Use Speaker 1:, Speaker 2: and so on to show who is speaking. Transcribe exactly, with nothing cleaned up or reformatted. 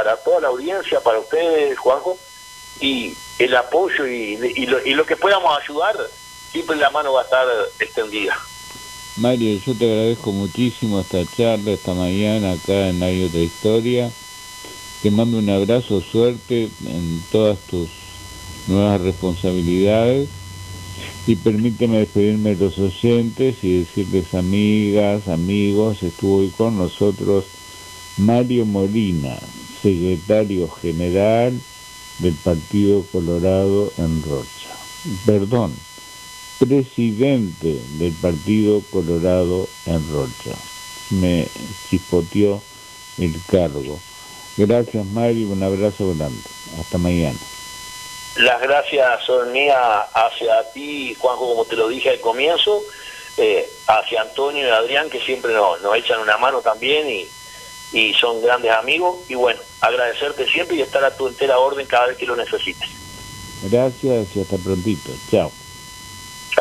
Speaker 1: para toda la audiencia, para ustedes, Juanjo, y el apoyo y, y, lo, y lo que podamos ayudar, siempre la mano va a estar extendida.
Speaker 2: Mario, yo te agradezco muchísimo esta charla, esta mañana acá en Hay Otra Historia. Te mando un abrazo, suerte en todas tus nuevas responsabilidades y permíteme despedirme de los oyentes y decirles, amigas, amigos, estuvo hoy con nosotros Mario Molina, secretario general del Partido Colorado en Rocha. Perdón, presidente del Partido Colorado en Rocha. Me chispoteó el cargo. Gracias, Mario, un abrazo grande. Hasta mañana.
Speaker 1: Las gracias son mías hacia ti, Juanjo, como te lo dije al comienzo, eh, hacia Antonio y Adrián, que siempre nos, nos echan una mano también y, y son grandes amigos. Y bueno, agradecerte siempre y estar a tu entera orden cada vez que lo necesites.
Speaker 2: Gracias y hasta prontito. Chao.